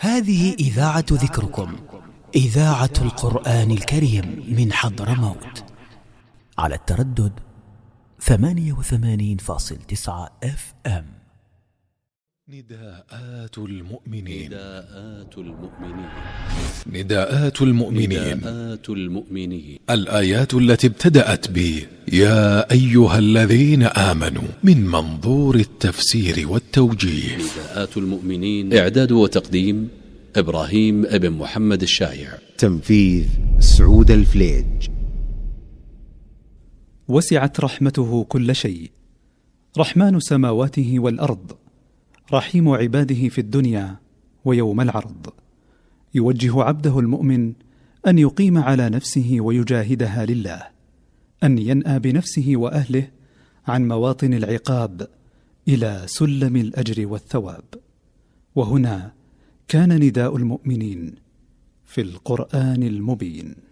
هذه إذاعة ذكركم، إذاعة القرآن الكريم من حضرموت، على التردد 88.9 FM. نداءات المؤمنين. الآيات التي ابتدأت ب يا أيها الذين آمنوا من منظور التفسير والتوجيه. نداءات المؤمنين، إعداد وتقديم إبراهيم ابن محمد الشايع، تنفيذ سعود الفليج. وسعت رحمته كل شيء، رحمن سماواته والأرض، رحيم عباده في الدنيا ويوم العرض. يوجه عبده المؤمن أن يقيم على نفسه ويجاهدها لله، أن ينأى بنفسه وأهله عن مواطن العقاب إلى سلم الأجر والثواب. وهنا كان نداء المؤمنين في القرآن المبين.